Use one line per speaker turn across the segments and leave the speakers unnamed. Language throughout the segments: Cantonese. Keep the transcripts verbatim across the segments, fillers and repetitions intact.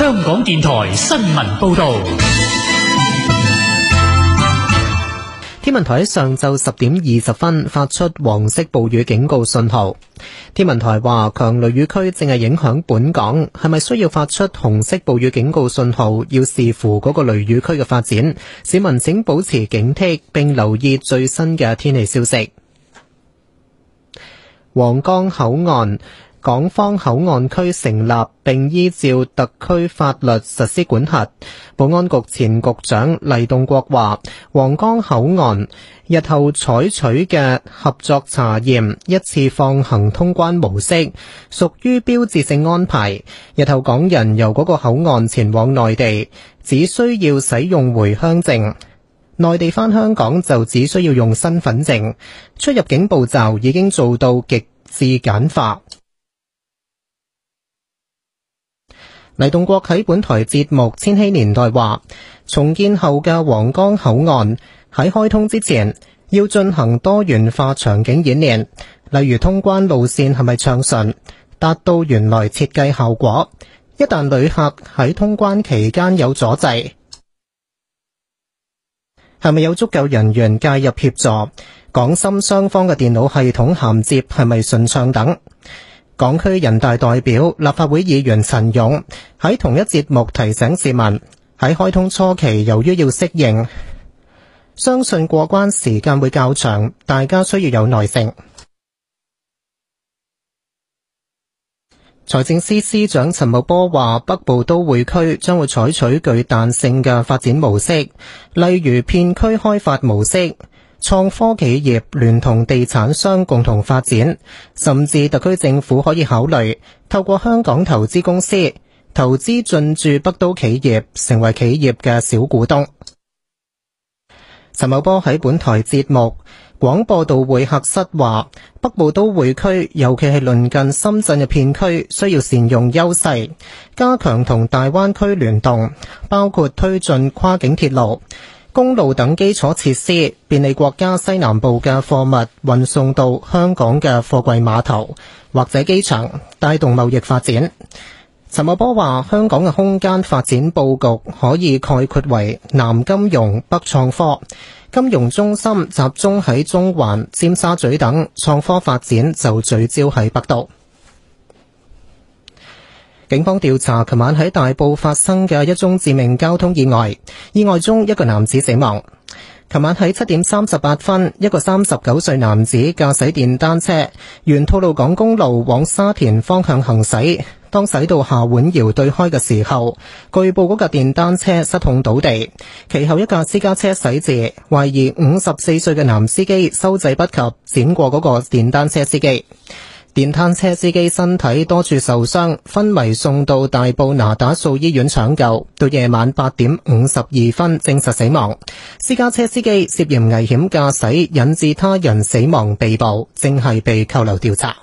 香港電台新聞報道。
天文台喺上晝十點二十分發出黃色暴雨警告信號。天文台話，強雷雨區正係影響本港，係咪需要發出紅色暴雨警告信號，要視乎嗰個雷雨區嘅發展。市民請保持警惕，並留意最新嘅天氣消息。皇崗口岸港方口岸區成立並依照特區法律實施管轄。保安局前局長黎棟國話，皇崗口岸日後採取嘅合作查驗一次放行通關模式屬於標誌性安排。日後港人由嗰個口岸前往內地，只需要使用回鄉證，內地返香港就只需要用身份證。出入境步驟已經做到極致簡化。黎棟國喺本台節目《千禧年代》話，重建後嘅皇崗口岸喺開通之前要進行多元化場景演練，例如通關路線係咪暢順，達到原來設計效果。一旦旅客喺通關期間有阻滯，係咪有足夠人員介入協助，港深雙方嘅電腦系統銜接係咪順暢等。港區人大代表、立法會議員陳勇喺同一節目提醒市民，喺開通初期由於要適應，相信過關時間會較長，大家需要有耐性。財政司司長陳茂波話，北部都會區將會採取具彈性嘅發展模式，例如片區開發模式，創科企業聯同地產商共同發展，甚至特區政府可以考慮透過香港投資公司投資進駐北都企業，成為企業嘅小股東。陳茂波喺本台節目廣播道會客室話，北部都會區尤其係鄰近深圳嘅片區，需要善用優勢，加強同大灣區聯動，包括推進跨境鐵路、公路等基礎設施，便利國家西南部嘅貨物運送到香港嘅貨櫃碼頭或者機場，帶動貿易發展。陳茂波話，香港嘅空間發展佈局可以概括為南金融、北創科。金融中心集中喺中環、尖沙咀等，創科發展就聚焦喺北都。警方調查琴晚喺大埔發生嘅一宗致命交通意外，意外中一個男子死亡。琴晚喺七點三十八分，一個三十九歲男子駕駛電單車沿吐露港公路往沙田方向行駛，當駛到下碗窯對開嘅時候，據報嗰架電單車失控倒地，其後一架私家車駛至，懷疑五十四歲嘅男司機收掣不及，閃過嗰個電單車司機。電單車司機身體多處受傷，昏迷送到大埔那打素醫院搶救，到夜晚八點五十二分證實死亡。私家車司機涉嫌危險駕駛引致他人死亡被捕，正係被扣留調查。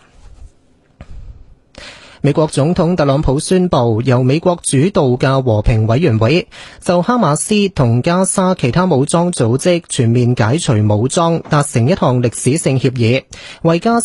美國總統特朗普宣布，由美國主導嘅和平委員會就哈馬斯同加沙其他武裝組織全面解除武裝達成一項歷史性協議，為加